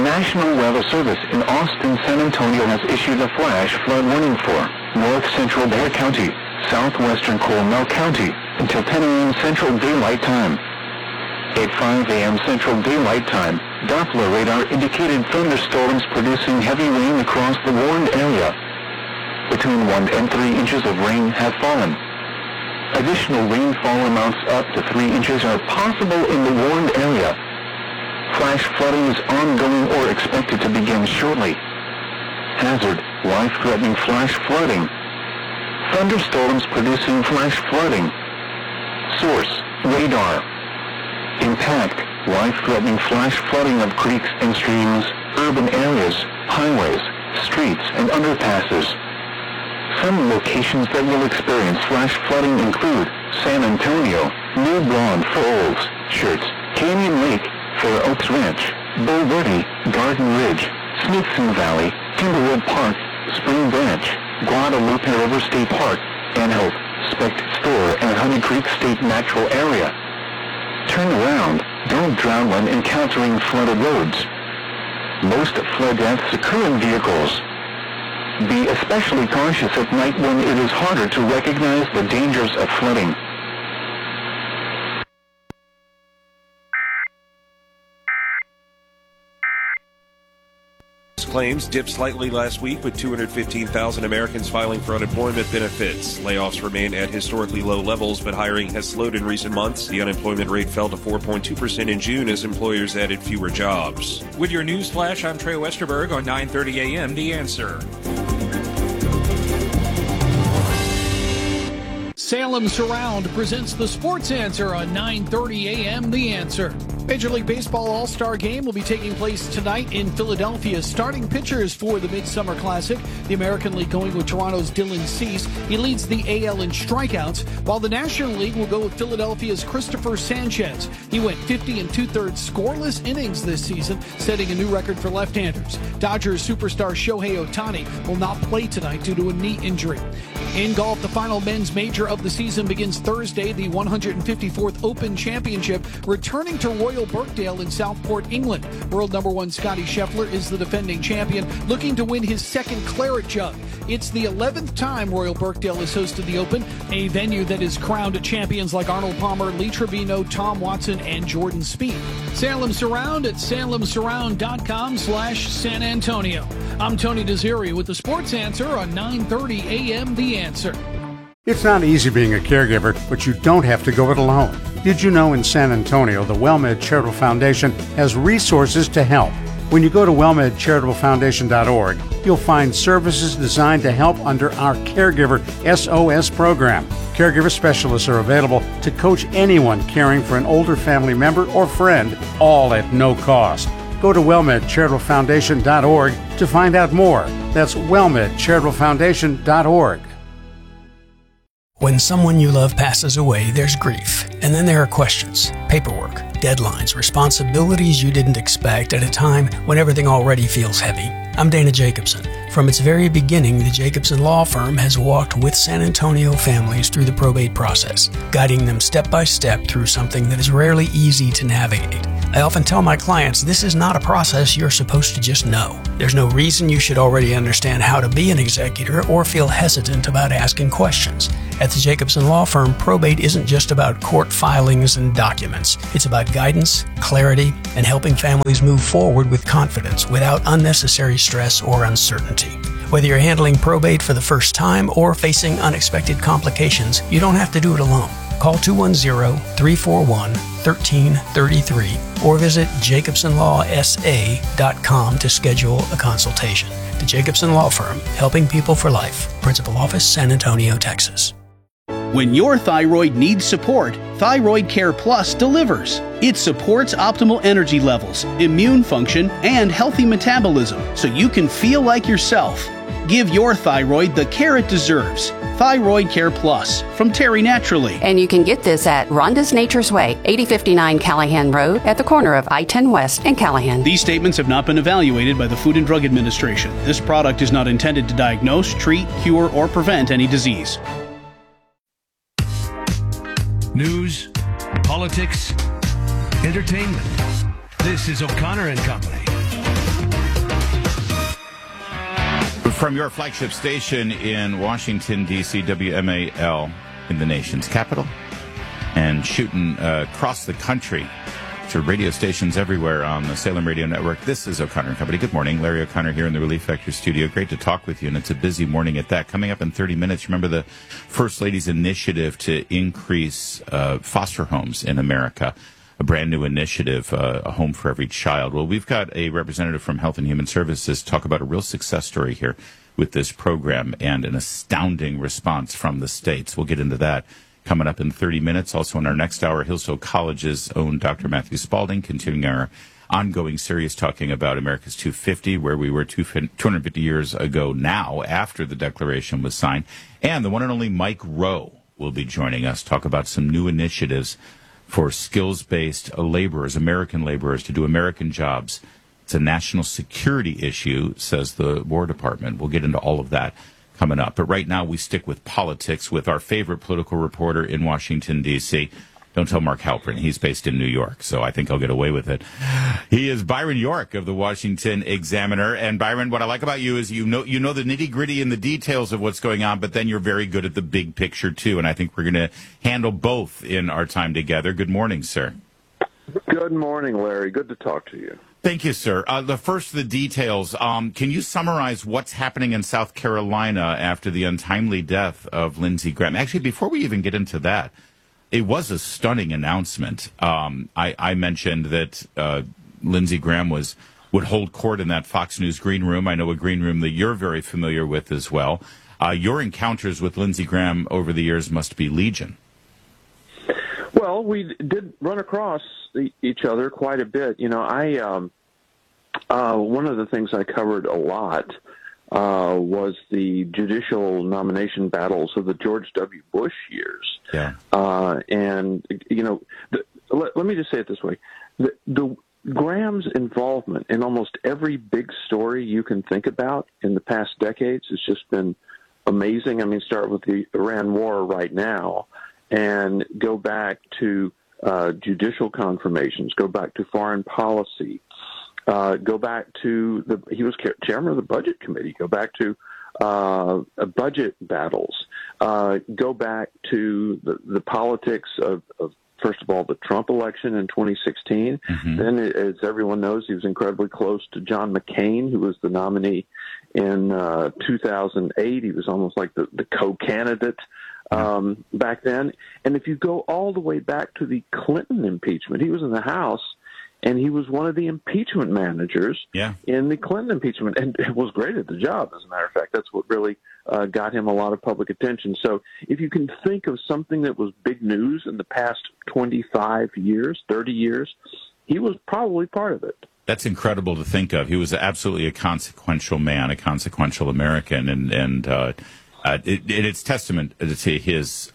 National Weather Service in Austin, San Antonio has issued a flash flood warning for North Central Dare County, southwestern Coronel County, until 10 a.m. Central Daylight Time. At 5 a.m. Central Daylight Time, Doppler radar indicated thunderstorms producing heavy rain across the warned area. Between 1 and 3 inches of rain have fallen. Additional rainfall amounts up to 3 inches are possible in the warned area. Flash flooding is ongoing or expected to begin shortly. Hazard, life-threatening flash flooding. Thunderstorms producing flash flooding. Source, radar. Impact, life-threatening flash flooding of creeks and streams, urban areas, highways, streets, and underpasses. Some locations that will experience flash flooding include San Antonio, New Braunfels, Schertz, Canyon Lake, Fair Oaks Ranch, Bull Verde, Garden Ridge, Smithson Valley, Timberwood Park, Spring Branch, Guadalupe River State Park, Antelope, Specht Store, and Honey Creek State Natural Area. Turn around, don't drown when encountering flooded roads. Most flood deaths occur in vehicles. Be especially cautious at night when it is harder to recognize the dangers of flooding. Claims dipped slightly last week with 215,000 Americans filing for unemployment benefits. Layoffs remain at historically low levels, but hiring has slowed in recent months. The unemployment rate fell to 4.2% in June as employers added fewer jobs. With your news flash, I'm Trey Westerberg on 9:30 a.m. The Answer. Salem Surround presents the Sports Answer on 9:30 a.m. The Answer. Major League Baseball All-Star Game will be taking place tonight in Philadelphia. Starting pitchers for the Midsummer Classic, the American League going with Toronto's Dylan Cease. He leads the AL in strikeouts, while the National League will go with Philadelphia's Christopher Sanchez. He went 50 2/3 scoreless innings this season, setting a new record for left-handers. Dodgers superstar Shohei Ohtani will not play tonight due to a knee injury. In golf, the final men's major of the season begins Thursday, the 154th Open Championship, returning to Royal Birkdale in Southport, England. World number one Scottie Scheffler is the defending champion, looking to win his second Claret Jug. It's the 11th time Royal Birkdale has hosted the Open, a venue that has crowned champions like Arnold Palmer, Lee Trevino, Tom Watson, and Jordan Spieth. Salem Surround at salemsurround.com/San Antonio. I'm Tony Desiri with the Sports Answer on 9:30 a.m. The Answer. It's not easy being a caregiver, but you don't have to go it alone. Did you know in San Antonio, the WellMed Charitable Foundation has resources to help? When you go to wellmedcharitablefoundation.org, you'll find services designed to help under our Caregiver SOS program. Caregiver specialists are available to coach anyone caring for an older family member or friend, all at no cost. Go to wellmedcharitablefoundation.org to find out more. That's wellmedcharitablefoundation.org. When someone you love passes away, there's grief. And then there are questions, paperwork, deadlines, responsibilities you didn't expect at a time when everything already feels heavy. I'm Dana Jacobson. From its very beginning, the Jacobson Law Firm has walked with San Antonio families through the probate process, guiding them step by step through something that is rarely easy to navigate. I often tell my clients this is not a process you're supposed to just know. There's no reason you should already understand how to be an executor or feel hesitant about asking questions. At the Jacobson Law Firm, probate isn't just about court filings and documents. It's about guidance, clarity, and helping families move forward with confidence without unnecessary stress or uncertainty. Whether you're handling probate for the first time or facing unexpected complications, you don't have to do it alone. Call 210-341-1333 or visit jacobsonlawsa.com to schedule a consultation. The Jacobson Law Firm, helping people for life. Principal Office, San Antonio, Texas. When your thyroid needs support, Thyroid Care Plus delivers. It supports optimal energy levels, immune function, and healthy metabolism so you can feel like yourself. Give your thyroid the care it deserves. Thyroid Care Plus from Terry Naturally. And you can get this at Rhonda's Nature's Way, 8059 Callahan Road at the corner of I-10 West and Callahan. These statements have not been evaluated by the Food and Drug Administration. This product is not intended to diagnose, treat, cure, or prevent any disease. News, politics, entertainment. This is O'Connor and Company. From your flagship station in Washington, D.C., WMAL, in the nation's capital, and shooting across the country to radio stations everywhere on the Salem Radio Network. This is O'Connor & Company. Good morning. Larry O'Connor here in the Relief Factor studio. Great to talk with you, and it's a busy morning at that. Coming up in 30 minutes, remember the First Lady's initiative to increase foster homes in America, a brand new initiative, a home for every child. Well, we've got a representative from Health and Human Services talk about a real success story here with this program and an astounding response from the states. We'll get into that coming up in 30 minutes. Also in our next hour, Hillsdale College's own Dr. Matthew Spalding, continuing our ongoing series talking about America's 250, where we were 250 years ago now after the Declaration was signed. And the one and only Mike Rowe will be joining us, talk about some new initiatives for skills-based laborers, American laborers, to do American jobs. It's a national security issue, says the War Department. We'll get into all of that coming up. But right now, we stick with politics with our favorite political reporter in Washington, D.C. Don't tell Mark Halperin. He's based in New York, so I think I'll get away with it. He is Byron York of the Washington Examiner. And Byron, what I like about you is you know the nitty-gritty and the details of what's going on, but then you're very good at the big picture, too. And I think we're going to handle both in our time together. Good morning, sir. Good morning, Larry. Good to talk to you. Thank you, sir. The details. Can you summarize what's happening in South Carolina after the untimely death of Lindsey Graham? Actually, before we even get into that, it was a stunning announcement. I mentioned that Lindsey Graham would hold court in that Fox News green room. I know a green room that you're very familiar with as well. Your encounters with Lindsey Graham over the years must be legion. Well, we did run across each other quite a bit. You know, one of the things I covered a lot was the judicial nomination battles of the George W. Bush years. Yeah. And, you know, let me just say it this way. The Graham's involvement in almost every big story you can think about in the past decades has just been amazing. I mean, start with the Iran war right now and go back to judicial confirmations, go back to foreign policy, go back to he was chairman of the Budget Committee, go back to budget battles, go back to the politics of first of all, the Trump election in 2016. Mm-hmm. Then, as everyone knows, he was incredibly close to John McCain, who was the nominee in 2008. He was almost like the co-candidate back then. And if you go all the way back to the Clinton impeachment, he was in the House, and he was one of the impeachment managers in the Clinton impeachment, and was great at the job, as a matter of fact. That's what really got him a lot of public attention. So if you can think of something that was big news in the past 25 years, 30 years, he was probably part of it. That's incredible to think of. He was absolutely a consequential man, a consequential American, and it's testament to his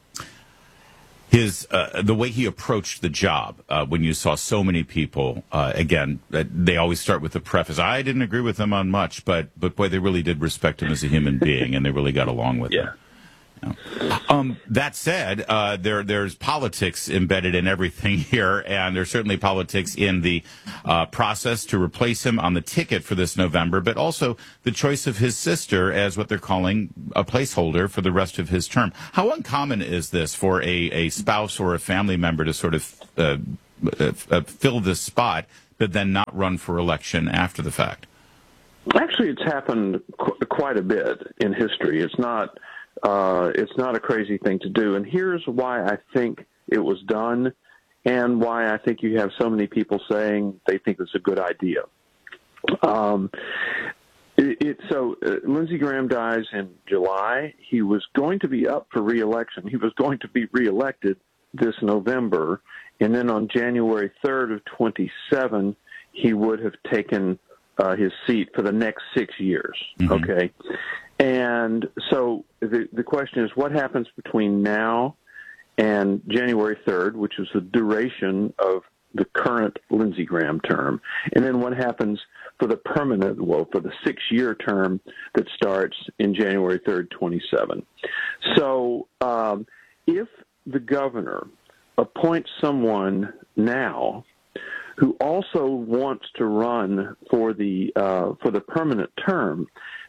the way he approached the job. When you saw so many people, again, they always start with the preface. I didn't agree with him on much, but boy, they really did respect him as a human being, and they really got along with him. That said, there's politics embedded in everything here, and there's certainly politics in the process to replace him on the ticket for this November, but also the choice of his sister as what they're calling a placeholder for the rest of his term. How uncommon is this for a spouse or a family member to sort of fill this spot, but then not run for election after the fact? Actually, it's happened quite a bit in history. It's not a crazy thing to do. And here's why I think it was done and why I think you have so many people saying they think it's a good idea. Lindsey Graham dies in July. He was going to be up for re-election. He was going to be re-elected this November. And then on January 3rd of 27, he would have taken his seat for the next 6 years. Mm-hmm. Okay. And so the question is, what happens between now and January 3rd, which is the duration of the current Lindsey Graham term, and then what happens for the for the 6-year term that starts in January 3rd, 27. So if the governor appoints someone now who also wants to run for the permanent term,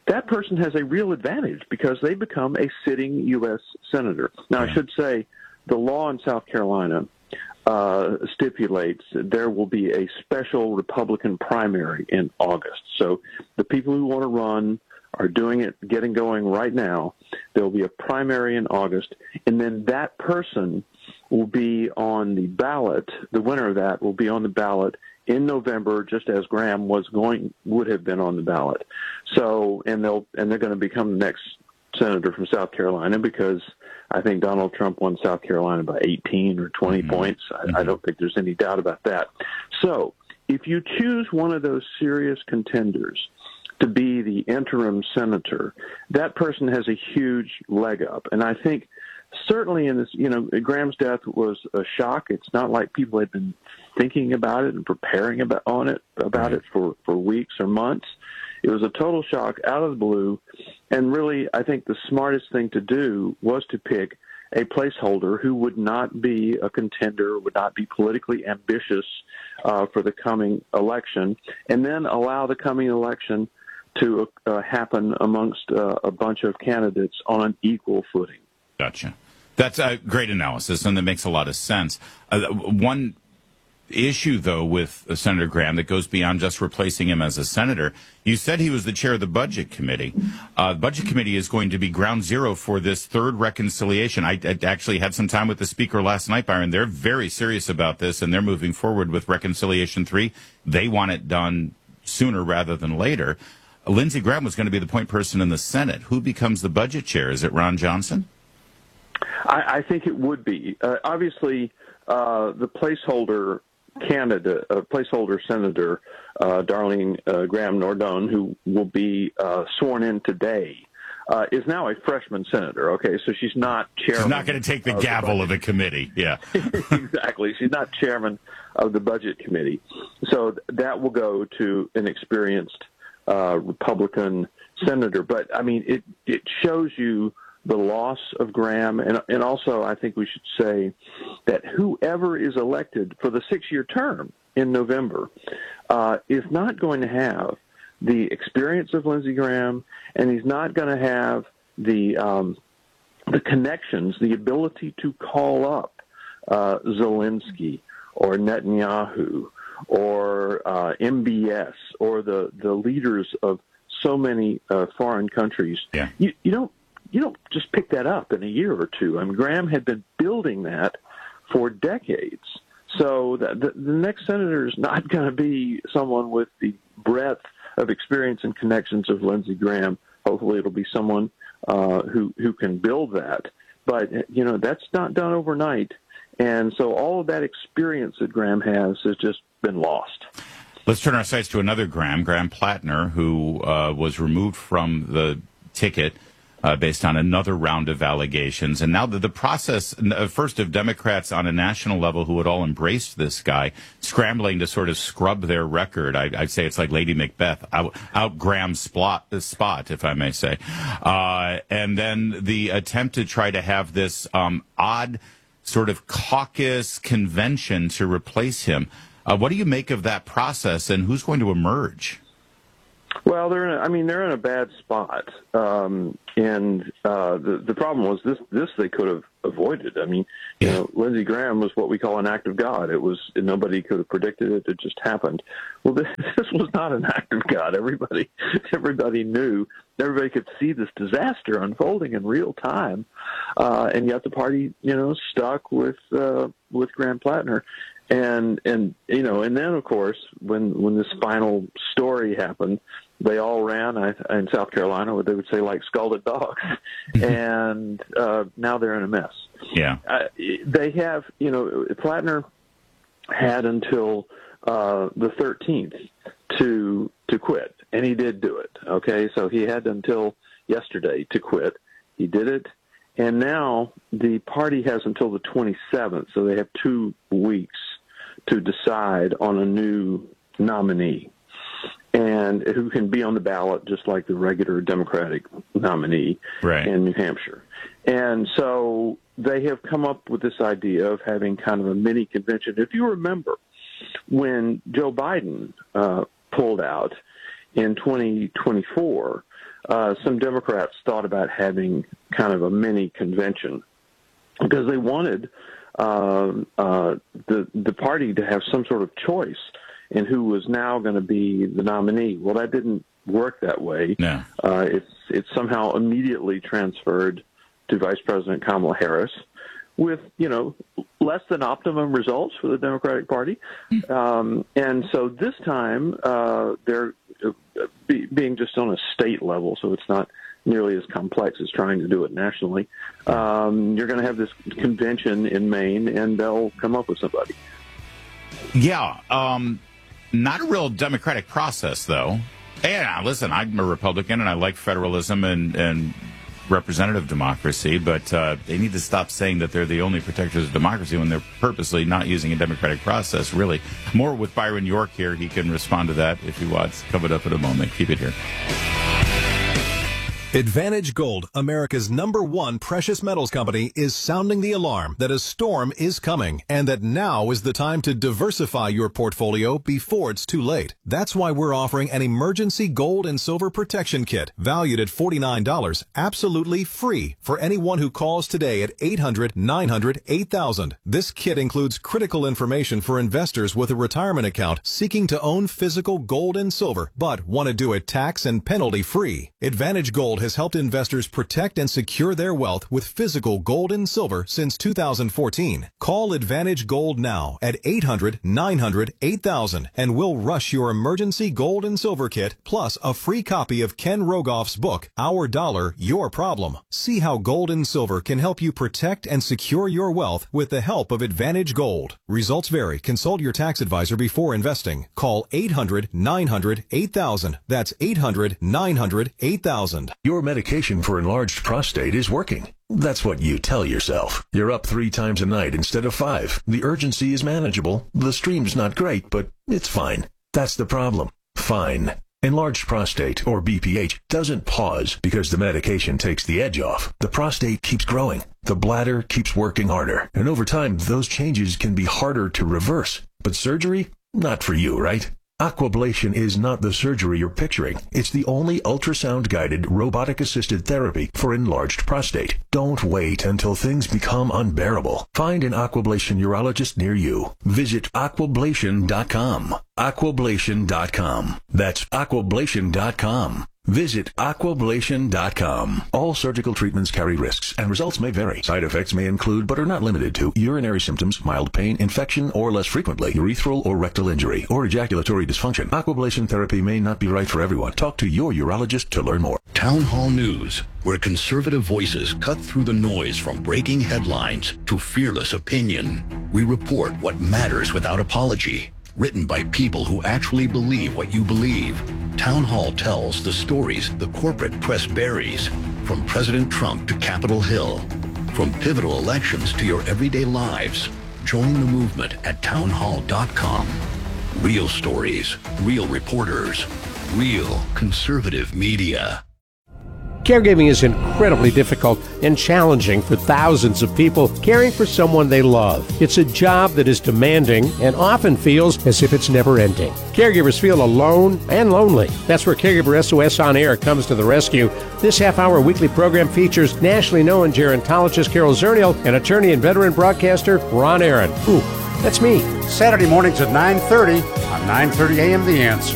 that person has a real advantage because they become a sitting U.S. senator. Now, I should say the law in South Carolina stipulates that there will be a special Republican primary in August. So the people who want to run are doing it, getting going right now. There will be a primary in August, and then that person will be on the ballot. The winner of that will be on the ballot in November, just as Graham would have been on the ballot. So, and they're going to become the next senator from South Carolina because I think Donald Trump won South Carolina by 18 or 20 points. I don't think there's any doubt about that. So if you choose one of those serious contenders to be the interim senator, that person has a huge leg up. And I think certainly in this, Graham's death was a shock. It's not like people had been thinking about it and preparing about it for weeks or months. It was a total shock out of the blue. And really, I think the smartest thing to do was to pick a placeholder who would not be a contender, would not be politically ambitious for the coming election, and then allow the coming election to happen amongst a bunch of candidates on an equal footing. Gotcha. That's a great analysis, and that makes a lot of sense. One issue, though, with Senator Graham that goes beyond just replacing him as a senator, you said he was the chair of the Budget Committee. The Budget Committee is going to be ground zero for this third reconciliation. I actually had some time with the Speaker last night, Byron. They're very serious about this, and they're moving forward with Reconciliation 3. They want it done sooner rather than later. Lindsey Graham was going to be the point person in the Senate. Who becomes the budget chair? Is it Ron Johnson? I think it would be. Obviously, the placeholder candidate, placeholder senator, Darlene Graham Nordone, who will be sworn in today, is now a freshman senator. Okay, so she's not chairman. She's not going to take the gavel of the committee. Yeah, exactly. She's not chairman of the Budget Committee, so that will go to an experienced Republican senator. But I mean, it shows you the loss of Graham, and also I think we should say that whoever is elected for the 6-year term in November is not going to have the experience of Lindsey Graham, and he's not going to have the connections, the ability to call up Zelensky or Netanyahu or MBS or the leaders of so many foreign countries. Yeah. You don't just pick that up in a year or two. I mean, Graham had been building that for decades. So the next senator is not going to be someone with the breadth of experience and connections of Lindsey Graham. Hopefully it'll be someone who can build that. But, that's not done overnight. And so all of that experience that Graham has just been lost. Let's turn our sights to another Graham Plattner, who was removed from the ticket based on another round of allegations. And now the process, first of Democrats on a national level who had all embraced this guy, scrambling to sort of scrub their record. I'd say it's like Lady Macbeth, out Graham's spot, if I may say. And then the attempt to try to have this odd sort of caucus convention to replace him. What do you make of that process, and who's going to emerge? Well, they're in a bad spot, and the problem was this they could have avoided. I mean, Lindsey Graham was what we call an act of God. Nobody could have predicted it. It just happened. Well, this was not an act of God. Everybody knew. Everybody could see this disaster unfolding in real time, and yet the party, stuck with Graham Plattner. And then of course when this final story happened, they all ran in South Carolina, what they would say, like scalded dogs, and now they're in a mess. Yeah, they have. Plattner had until the 13th to quit, and he did do it. Okay, so he had until yesterday to quit. He did it. And now the party has until the 27th, so they have 2 weeks to decide on a new nominee, and who can be on the ballot just like the regular Democratic nominee in New Hampshire. And so they have come up with this idea of having kind of a mini convention. If you remember, when Joe Biden pulled out in 2024, some Democrats thought about having kind of a mini convention because they wanted the party to have some sort of choice in who was now going to be the nominee. Well, that didn't work that way. No. It's somehow immediately transferred to Vice President Kamala Harris with, less than optimum results for the Democratic Party. And so this time, they're being just on a state level, so it's not nearly as complex as trying to do it nationally. You're going to have this convention in Maine, and they'll come up with somebody. Yeah, not a real democratic process, though. And listen, I'm a Republican, and I like federalism and representative democracy, but they need to stop saying that they're the only protectors of democracy when they're purposely not using a democratic process, really. More with Byron York here. He can respond to that if he wants. Coming up in a moment. Keep it here. Advantage Gold, America's #1 precious metals company, is sounding the alarm that a storm is coming and that now is the time to diversify your portfolio before it's too late. That's why we're offering an emergency gold and silver protection kit valued at $49, absolutely free for anyone who calls today at 800-900-8000. This kit includes critical information for investors with a retirement account seeking to own physical gold and silver, but want to do it tax and penalty free. Advantage Gold has helped investors protect and secure their wealth with physical gold and silver since 2014. Call Advantage Gold now at 800-900-8000 and we'll rush your emergency gold and silver kit plus a free copy of Ken Rogoff's book, Our Dollar, Your Problem. See how gold and silver can help you protect and secure your wealth with the help of Advantage Gold. Results vary. Consult your tax advisor before investing. Call 800-900-8000. That's 800-900-8000. Your medication for enlarged prostate is working. That's what you tell yourself. You're up 3 times a night instead of 5. The urgency is manageable. The stream's not great, but it's fine. That's the problem. Fine. Enlarged prostate, or BPH, doesn't pause because the medication takes the edge off. The prostate keeps growing. The bladder keeps working harder. And over time, those changes can be harder to reverse. But surgery? Not for you, right? Aquablation is not the surgery you're picturing. It's the only ultrasound-guided, robotic-assisted therapy for enlarged prostate. Don't wait until things become unbearable. Find an Aquablation urologist near you. Visit aquablation.com. Aquablation.com. That's aquablation.com. Visit aquablation.com. All surgical treatments carry risks, and results may vary. Side effects may include, but are not limited to, urinary symptoms, mild pain, infection, or less frequently, urethral or rectal injury, or ejaculatory dysfunction. Aquablation therapy may not be right for everyone. Talk to your urologist to learn more. Town Hall News, where conservative voices cut through the noise from breaking headlines to fearless opinion. We report what matters without apology. Written by people who actually believe what you believe. Town Hall tells the stories the corporate press buries, from President Trump to Capitol Hill, from pivotal elections to your everyday lives. Join the movement at townhall.com. Real stories, real reporters, real conservative media. Caregiving is incredibly difficult and challenging for thousands of people caring for someone they love. It's a job that is demanding and often feels as if it's never ending. Caregivers feel alone and lonely. That's where Caregiver SOS On Air comes to the rescue. This half-hour weekly program features nationally known gerontologist Carol Zernial and attorney and veteran broadcaster Ron Aaron. Ooh, that's me. Saturday mornings at 9:30 on 9:30 a.m. The Answer.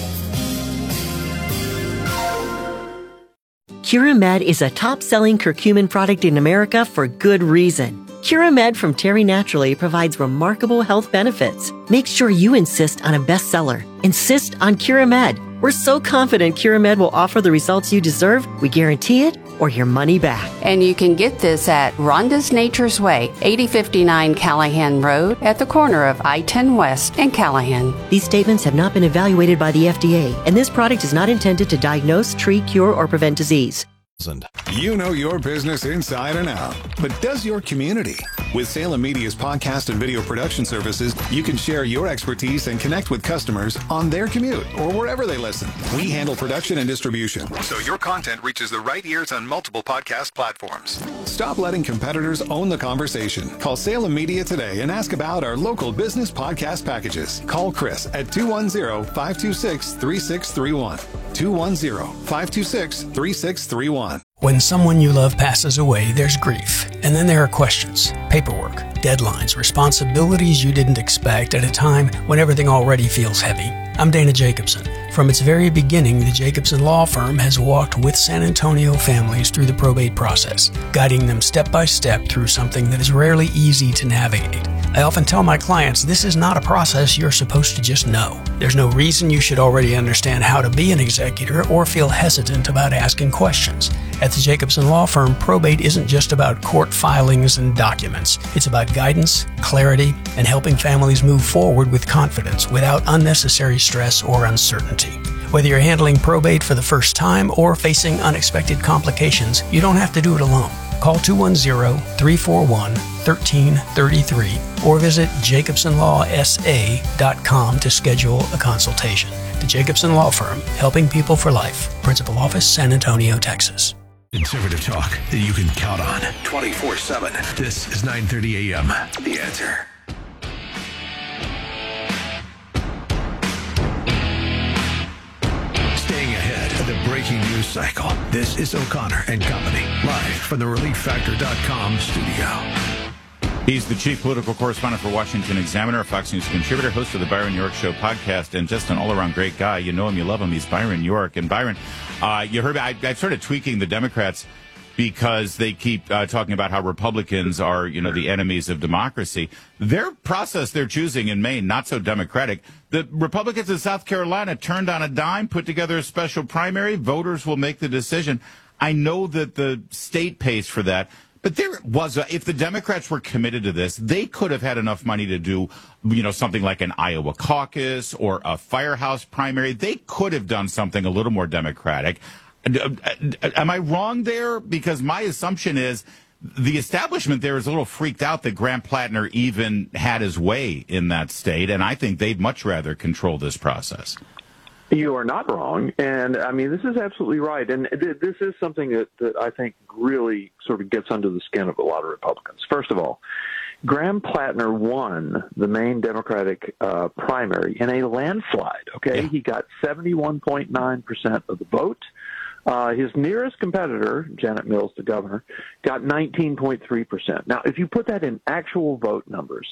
Curamed is a top-selling curcumin product in America for good reason. Curamed from Terry Naturally provides remarkable health benefits. Make sure you insist on a bestseller. Insist on Curamed. We're so confident Curamed will offer the results you deserve, we guarantee it, or your money back. And you can get this at Rhonda's Nature's Way, 8059 Callahan Road, at the corner of I-10 West and Callahan. These statements have not been evaluated by the FDA, and this product is not intended to diagnose, treat, cure, or prevent disease. You know your business inside and out, but does your community? With Salem Media's podcast and video production services, you can share your expertise and connect with customers on their commute or wherever they listen. We handle production and distribution, so your content reaches the right ears on multiple podcast platforms. Stop letting competitors own the conversation. Call Salem Media today and ask about our local business podcast packages. Call Chris at 210-526-3631. 210-526-3631. When someone you love passes away, there's grief. And then there are questions, paperwork, deadlines, responsibilities you didn't expect at a time when everything already feels heavy. I'm Dana Jacobson. From its very beginning, the Jacobson Law Firm has walked with San Antonio families through the probate process, guiding them step by step through something that is rarely easy to navigate. I often tell my clients this is not a process you're supposed to just know. There's no reason you should already understand how to be an executor or feel hesitant about asking questions. At the Jacobson Law Firm, probate isn't just about court filings and documents. It's about guidance, clarity, and helping families move forward with confidence without unnecessary stress or uncertainty. Whether you're handling probate for the first time or facing unexpected complications, you don't have to do it alone. Call 210-341-1333 or visit jacobsonlawsa.com to schedule a consultation. The Jacobson Law Firm, helping people for life. Principal Office, San Antonio, Texas. Conservative talk that you can count on 24/7. This is 9:30 a.m. The Answer. Staying ahead of the breaking news cycle. This is O'Connor and Company, live from the ReliefFactor.com studio. He's the chief political correspondent for Washington Examiner, a Fox News contributor, host of the Byron York Show podcast, and just an all-around great guy. You know him, you love him. He's Byron York. And Byron, you heard I started tweaking the Democrats because they keep talking about how Republicans are, the enemies of democracy. Their process they're choosing in Maine, not so democratic. The Republicans in South Carolina turned on a dime, put together a special primary. Voters will make the decision. I know that the state pays for that. But there was, if the Democrats were committed to this, they could have had enough money to do, something like an Iowa caucus or a firehouse primary. They could have done something a little more democratic. Am I wrong there? Because my assumption is the establishment there is a little freaked out that Graham Plattner even had his way in that state, and I think they'd much rather control this process. You are not wrong, and I mean, this is absolutely right, and this is something that I think really sort of gets under the skin of a lot of Republicans. First of all, Graham Plattner won the Maine Democratic primary in a landslide, okay? Yeah. He got 71.9% of the vote. His nearest competitor, Janet Mills, the governor, got 19.3%. Now, if you put that in actual vote numbers,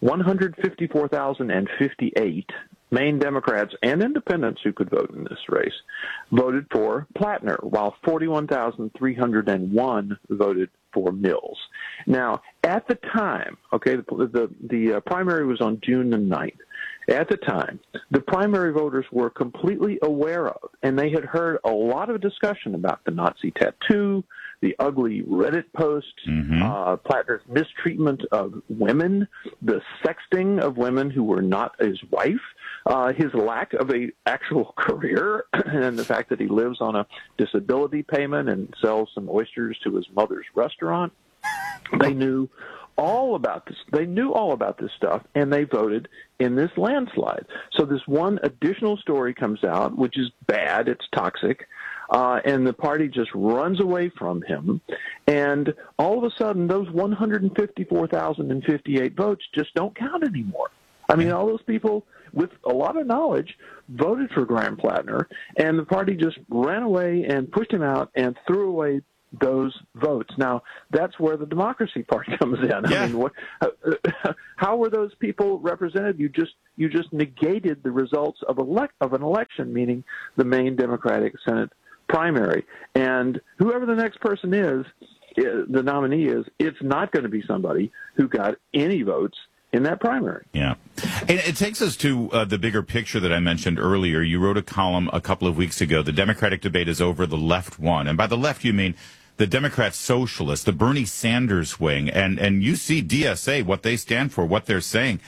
154,058 Maine Democrats and independents who could vote in this race voted for Plattner, while 41,301 voted for Mills. Now, at the time, okay, the primary was on June the 9th. At the time, the primary voters were completely aware of, and they had heard a lot of discussion about the Nazi tattoo, the ugly Reddit posts, Plattner's mistreatment of women, the sexting of women who were not his wife, his lack of a actual career, and the fact that he lives on a disability payment and sells some oysters to his mother's restaurant. They knew all about this. They knew all about this stuff, and they voted in this landslide. So this one additional story comes out, which is bad. It's toxic. And the party just runs away from him. And all of a sudden, those 154,058 votes just don't count anymore. I mean, all those people with a lot of knowledge voted for Graham Plattner, and the party just ran away and pushed him out and threw away those votes. Now, that's where the Democracy Party comes in. Yeah. I mean, how were those people represented? You just negated the results of an election, meaning the Maine Democratic Senate primary. And whoever the next person is, the nominee is, it's not going to be somebody who got any votes in that primary. Yeah. And it takes us to the bigger picture that I mentioned earlier. You wrote a column a couple of weeks ago. The Democratic debate is over. The left won. And by the left, you mean the Democrat socialists, the Bernie Sanders wing. And you see DSA, what they stand for, what they're saying.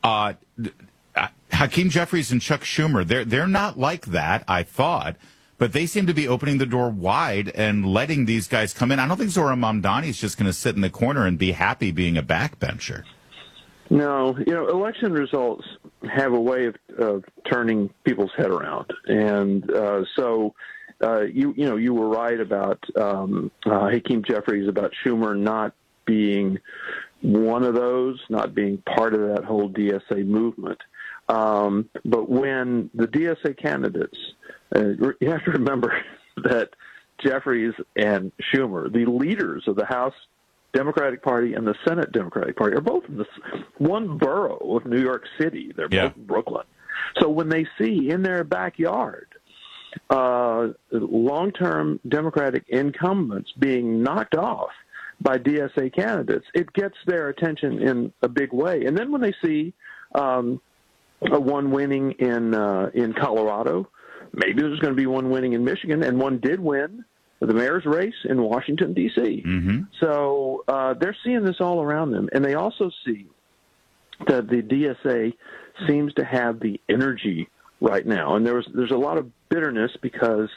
Hakeem Jeffries and Chuck Schumer, they're not like that, I thought. But they seem to be opening the door wide and letting these guys come in. I don't think Zora Mamdani's just going to sit in the corner and be happy being a backbencher. No, election results have a way of turning people's head around, and so you were right about Hakeem Jeffries, about Schumer not being one of those, not being part of that whole DSA movement. But when the DSA candidates You have to remember that Jeffries and Schumer, the leaders of the House Democratic Party and the Senate Democratic Party, are both in this one borough of New York City. They're both in Brooklyn. So when they see in their backyard long-term Democratic incumbents being knocked off by DSA candidates, it gets their attention in a big way. And then when they see one winning in Colorado, maybe there's going to be one winning in Michigan, and one did win the mayor's race in Washington, D.C. Mm-hmm. So they're seeing this all around them. And they also see that the DSA seems to have the energy right now. And there's a lot of bitterness because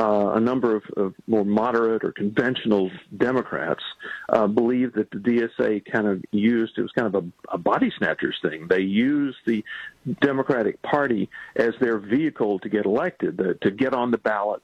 a number of more moderate or conventional Democrats believe that the DSA kind of used, it was kind of a body snatchers thing. They used the Democratic Party as their vehicle to get elected, to get on the ballot,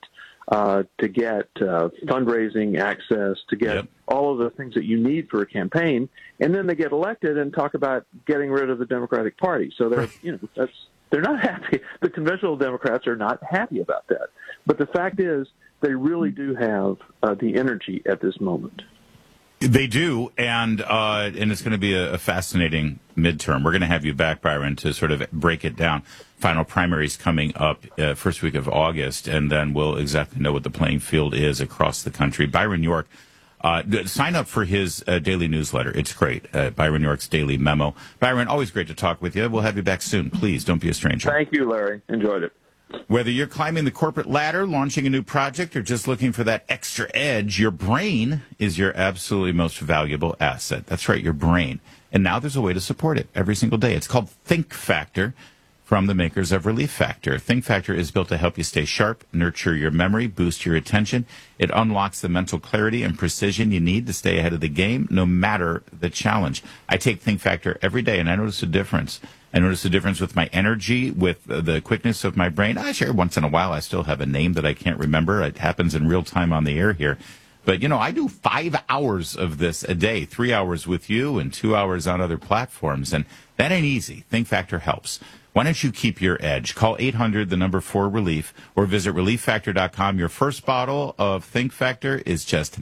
to get fundraising access, to get all of the things that you need for a campaign, and then they get elected and talk about getting rid of the Democratic Party. So they're, they're not happy. The conventional Democrats are not happy about that. But the fact is, they really do have the energy at this moment. They do, and it's going to be a fascinating midterm. We're going to have you back, Byron, to sort of break it down. Final primaries coming up first week of August, and then we'll exactly know what the playing field is across the country. Byron York, sign up for his daily newsletter. It's great. Byron York's Daily Memo. Byron, always great to talk with you. We'll have you back soon. Please, don't be a stranger. Thank you, Larry. Enjoyed it. Whether you're climbing the corporate ladder, launching a new project, or just looking for that extra edge, your brain is your absolutely most valuable asset. That's right, your brain. And now there's a way to support it every single day. It's called Think Factor, from the makers of Relief Factor. Think Factor is built to help you stay sharp, nurture your memory, boost your attention. It unlocks the mental clarity and precision you need to stay ahead of the game, no matter the challenge. I take Think Factor every day, and I notice a difference. I notice a difference with my energy, with the quickness of my brain. I share once in a while. I still have a name that I can't remember. It happens in real time on the air here. But, I do 5 hours of this a day, 3 hours with you and 2 hours on other platforms. And that ain't easy. Think Factor helps. Why don't you keep your edge? Call 800-4-RELIEF or visit ReliefFactor.com. Your first bottle of Think Factor is just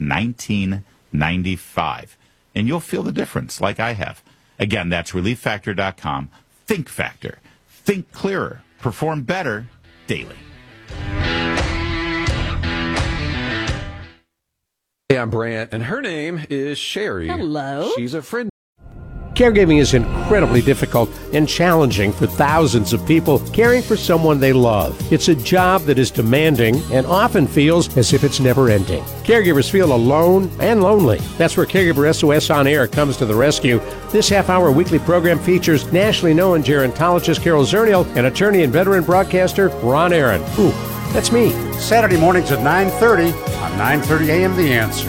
$19.95. And you'll feel the difference like I have. Again, that's ReliefFactor.com. Think Factor. Think clearer. Perform better daily. Hey, I'm Brant, and her name is Sherry. Hello. She's a friend. Caregiving is incredibly difficult and challenging for thousands of people caring for someone they love. It's a job that is demanding and often feels as if it's never ending. Caregivers feel alone and lonely. That's where Caregiver SOS On Air comes to the rescue. This half-hour weekly program features nationally known gerontologist Carol Zernial and attorney and veteran broadcaster Ron Aaron. Ooh, that's me. Saturday mornings at 9:30 on 9:30 a.m. The Answer.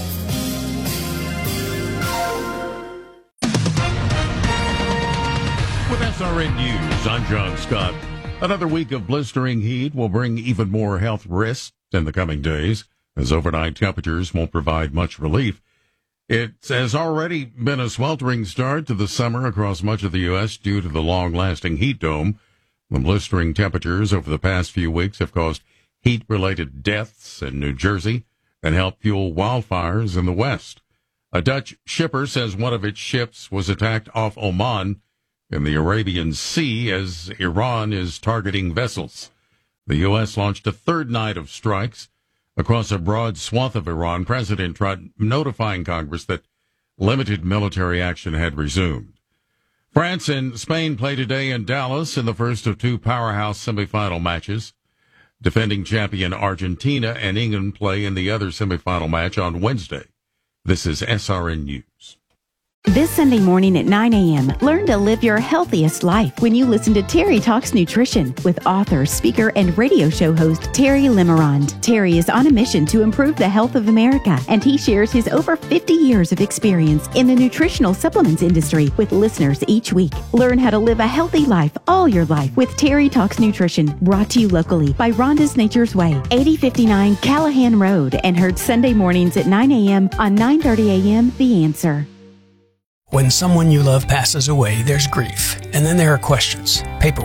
With SRN News, I'm John Scott. Another week of blistering heat will bring even more health risks in the coming days, as overnight temperatures won't provide much relief. It has already been a sweltering start to the summer across much of the U.S. due to the long-lasting heat dome. The blistering temperatures over the past few weeks have caused heat-related deaths in New Jersey and helped fuel wildfires in the West. A Dutch shipper says one of its ships was attacked off Oman in the Arabian Sea as Iran is targeting vessels. The U.S. launched a third night of strikes across a broad swath of Iran. President Trump notifying Congress that limited military action had resumed. France and Spain play today in Dallas in the first of two powerhouse semifinal matches. Defending champion Argentina and England play in the other semifinal match on Wednesday. This is SRN News. This Sunday morning at 9 a.m., learn to live your healthiest life when you listen to Terry Talks Nutrition with author, speaker, and radio show host Terry Limerond. Terry is on a mission to improve the health of America, and he shares his over 50 years of experience in the nutritional supplements industry with listeners each week. Learn how to live a healthy life all your life with Terry Talks Nutrition, brought to you locally by Rhonda's Nature's Way, 8059 Callahan Road, and heard Sunday mornings at 9 a.m. on 9:30 a.m. The Answer. When someone you love passes away, there's grief, and then there are questions, paperwork,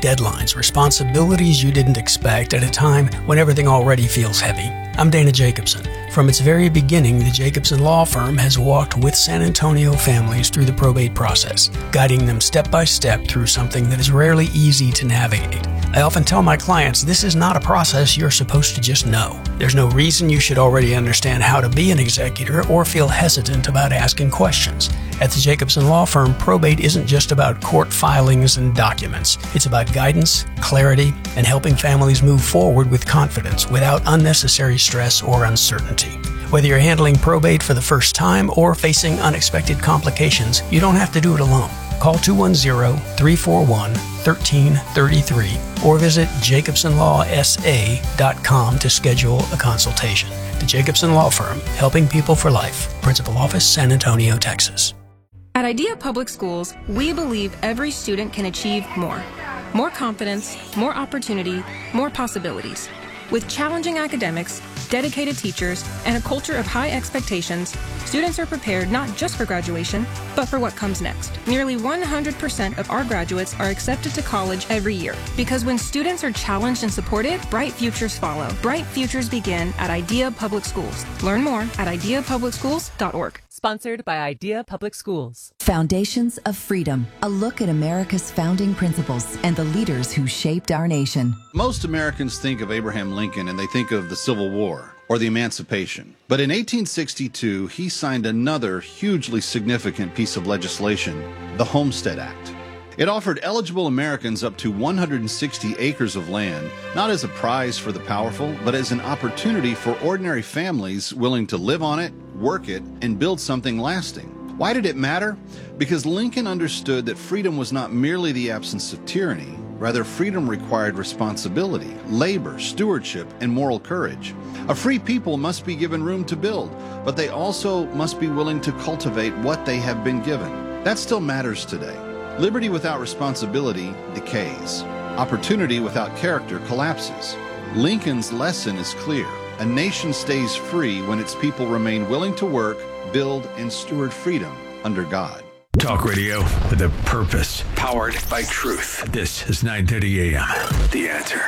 deadlines, responsibilities you didn't expect at a time when everything already feels heavy. I'm Dana Jacobson. From its very beginning, the Jacobson Law Firm has walked with San Antonio families through the probate process, guiding them step by step through something that is rarely easy to navigate. I often tell my clients this is not a process you're supposed to just know. There's no reason you should already understand how to be an executor or feel hesitant about asking questions. At the Jacobson Law Firm, probate isn't just about court filings and documents. It's about guidance, clarity, and helping families move forward with confidence without unnecessary stress or uncertainty. Whether you're handling probate for the first time or facing unexpected complications, you don't have to do it alone. Call 210-341-1333 or visit jacobsonlawsa.com to schedule a consultation. The Jacobson Law Firm, helping people for life. Principal Office, San Antonio, Texas. At Idea Public Schools, we believe every student can achieve more. More confidence, more opportunity, more possibilities. With challenging academics, dedicated teachers, and a culture of high expectations, students are prepared not just for graduation, but for what comes next. Nearly 100% of our graduates are accepted to college every year. Because when students are challenged and supported, bright futures follow. Bright futures begin at Idea Public Schools. Learn more at ideapublicschools.org. Sponsored by Idea Public Schools. Foundations of Freedom, a look at America's founding principles and the leaders who shaped our nation. Most Americans think of Abraham Lincoln and they think of the Civil War or the Emancipation. But in 1862, he signed another hugely significant piece of legislation, the Homestead Act. It offered eligible Americans up to 160 acres of land, not as a prize for the powerful, but as an opportunity for ordinary families willing to live on it, work it, and build something lasting. Why did it matter? Because Lincoln understood that freedom was not merely the absence of tyranny. Rather, freedom required responsibility, labor, stewardship, and moral courage. A free people must be given room to build, but they also must be willing to cultivate what they have been given. That still matters today. Liberty without responsibility decays. Opportunity without character collapses. Lincoln's lesson is clear. A nation stays free when its people remain willing to work, build, and steward freedom under God. Talk radio with a purpose. Powered by truth. This is 9:30 a.m. The Answer.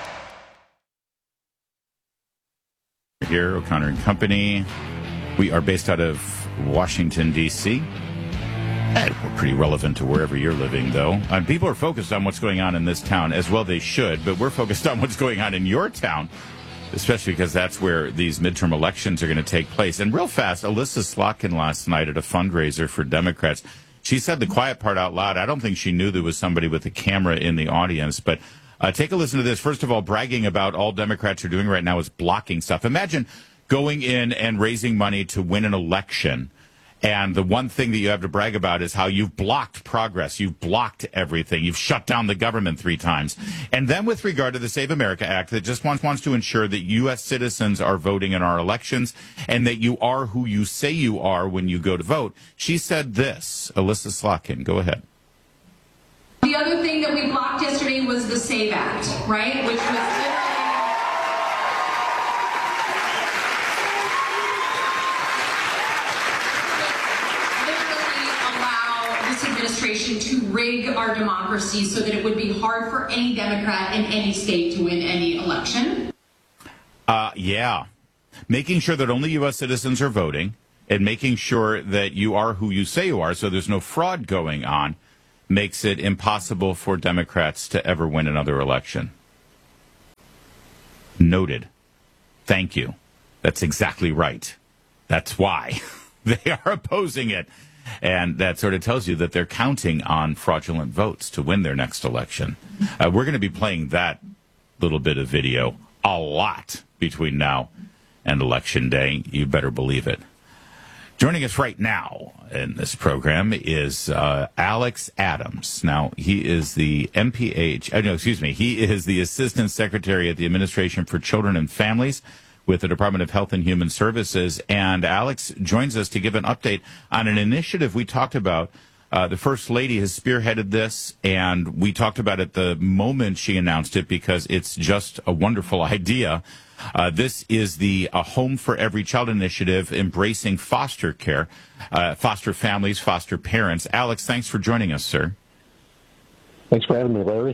Here, O'Connor and Company. We are based out of Washington, D.C. And we're pretty relevant to wherever you're living, though. And people are focused on what's going on in this town, as well they should, but we're focused on what's going on in your town, especially because that's where these midterm elections are going to take place. And real fast, Alyssa Slotkin last night at a fundraiser for Democrats, she said the quiet part out loud. I don't think she knew there was somebody with a camera in the audience, but take a listen to this. First of all, bragging about all Democrats are doing right now is blocking stuff. Imagine going in and raising money to win an election, and the one thing that you have to brag about is how you've blocked progress. You've blocked everything. You've shut down the government 3 times. And then with regard to the Save America Act that just wants to ensure that U.S. citizens are voting in our elections and that you are who you say you are when you go to vote, she said this. Alyssa Slotkin, go ahead. The other thing that we blocked yesterday was the SAVE Act, right? Which was administration to rig our democracy so that it would be hard for any Democrat in any state to win any election. Yeah. Making sure that only U.S. citizens are voting and making sure that you are who you say you are so there's no fraud going on makes it impossible for Democrats to ever win another election. Noted. Thank you. That's exactly right. That's why they are opposing it. And that sort of tells you that they're counting on fraudulent votes to win their next election. We're going to be playing that little bit of video a lot between now and Election Day. You better believe it. Joining us right now in this program is Alex Adams. Now, he is the he is the Assistant Secretary at the Administration for Children and Families with the Department of Health and Human Services. And Alex joins us to give an update on an initiative we talked about. The First Lady has spearheaded this, and we talked about it the moment she announced it because it's just a wonderful idea. This is the Home for Every Child initiative, embracing foster care, foster families, foster parents. Alex, thanks for joining us, sir. Thanks for having me, Larry.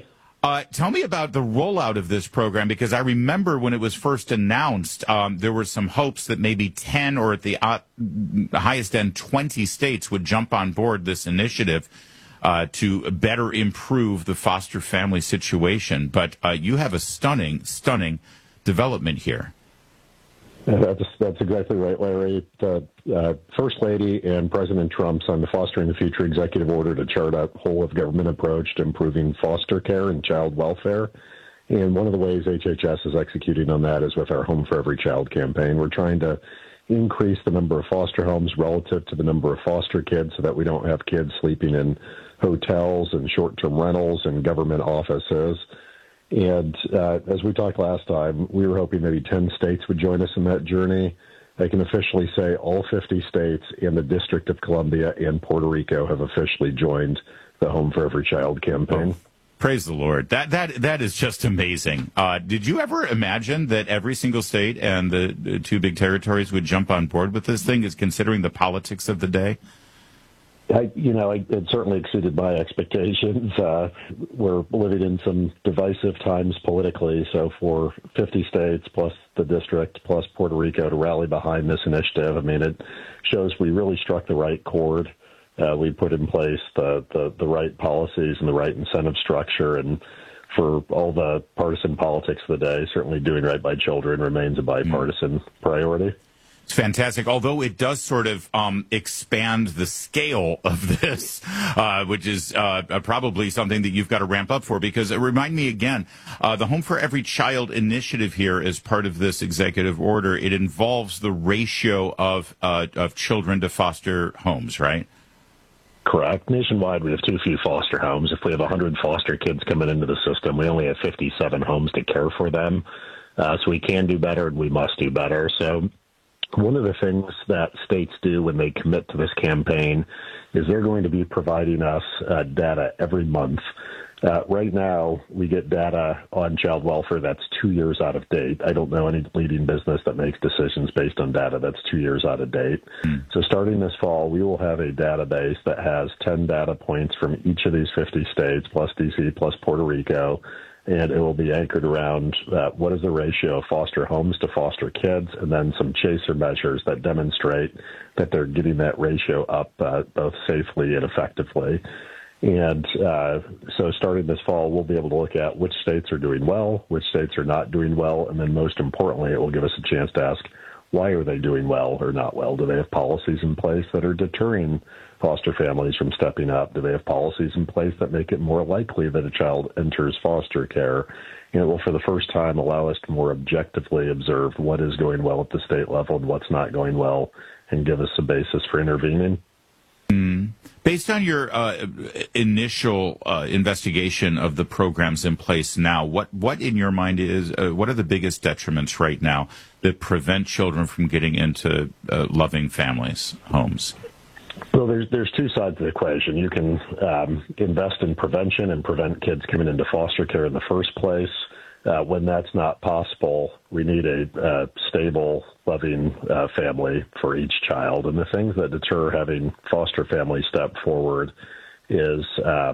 Tell me about the rollout of this program, because I remember when it was first announced, there were some hopes that maybe 10 or at the highest end 20 states would jump on board this initiative to better improve the foster family situation. But you have a stunning development here. That's exactly right, Larry. The First Lady and President Trump signed the Fostering the Future executive order to chart a whole-of-government approach to improving foster care and child welfare. And one of the ways HHS is executing on that is with our Home for Every Child campaign. We're trying to increase the number of foster homes relative to the number of foster kids so that we don't have kids sleeping in hotels and short-term rentals and government offices. And as we talked last time, we were hoping maybe 10 states would join us in that journey. I can officially say all 50 states and the District of Columbia and Puerto Rico have officially joined the Home for Every Child campaign. Oh, praise the Lord. That is just amazing. Did you ever imagine that every single state and the two big territories would jump on board with this thing, is considering the politics of the day? It certainly exceeded my expectations. We're living in some divisive times politically, so for 50 states plus the district plus Puerto Rico to rally behind this initiative, I mean, it shows we really struck the right chord. We put in place the right policies and the right incentive structure, and for all the partisan politics of the day, certainly doing right by children remains a bipartisan priority. It's fantastic, although it does sort of expand the scale of this, which is probably something that you've got to ramp up for, because remind me again, the Home for Every Child initiative here is part of this executive order. It involves the ratio of children to foster homes, right? Correct. Nationwide, we have too few foster homes. If we have 100 foster kids coming into the system, we only have 57 homes to care for them. So we can do better, and we must do better. So one of the things that states do when they commit to this campaign is they're going to be providing us data every month. Right now, we get data on child welfare that's 2 years out of date. I don't know any leading business that makes decisions based on data that's 2 years out of date. So starting this fall, we will have a database that has 10 data points from each of these 50 states, plus D.C., plus Puerto Rico, and it will be anchored around what is the ratio of foster homes to foster kids, and then some chaser measures that demonstrate that they're getting that ratio up both safely and effectively. And so starting this fall, we'll be able to look at which states are doing well, which states are not doing well, and then most importantly, it will give us a chance to ask, why are they doing well or not well? Do they have policies in place that are deterring foster families from stepping up? Do they have policies in place that make it more likely that a child enters foster care? And it will, for the first time, allow us to more objectively observe what is going well at the state level and what's not going well, and give us a basis for intervening. Based on your initial investigation of the programs in place now, what in your mind is what are the biggest detriments right now that prevent children from getting into loving families, homes? Well, there's two sides of the equation. You can invest in prevention and prevent kids coming into foster care in the first place. When that's not possible, we need a stable, loving family for each child. And the things that deter having foster families step forward is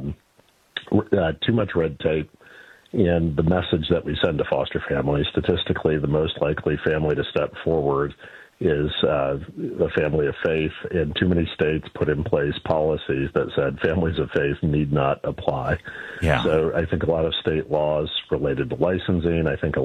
too much red tape and the message that we send to foster families. Statistically, the most likely family to step forward is a family of faith, and too many states put in place policies that said families of faith need not apply. Yeah. So I think a lot of state laws related to licensing, I think a